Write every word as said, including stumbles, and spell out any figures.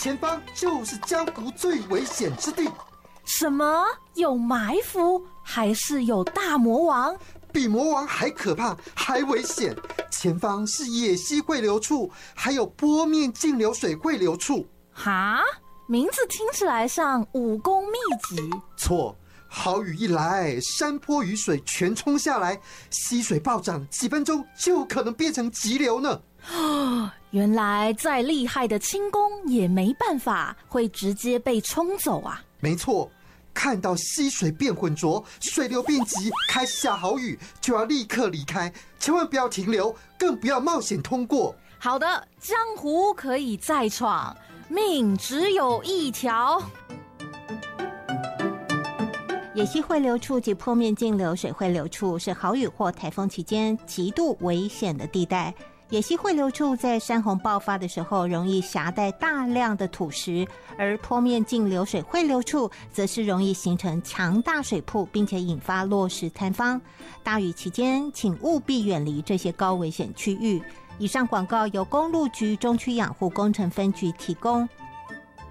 前方就是江湖最危险之地。 什么？有埋伏？还是有大魔王？ 比魔王还可怕，还危险。前方是野溪汇流处，还有波面径流水汇流处。 哈？名字听起来像武功秘籍。 错，豪雨一来，山坡雨水全冲下来，溪水暴涨，几分钟就可能变成急流呢。 原来再厉害的轻功也没办法，会直接被冲走啊。 没错，看到溪水变浑浊，水流变急，开始下豪雨，就要立刻离开，千万不要停留，更不要冒险通过。 好的，江湖可以再闯，命只有一条。 野溪汇流处及坡面径流水汇流处是豪雨或台风期间极度危险的地带。野溪汇流处在山洪爆发的时候容易携带大量的土石，而坡面径流水汇流处则是容易形成强大水瀑，并且引发落石坍方。大雨期间请务必远离这些高危险区域。以上广告由公路局中区养护工程分局提供。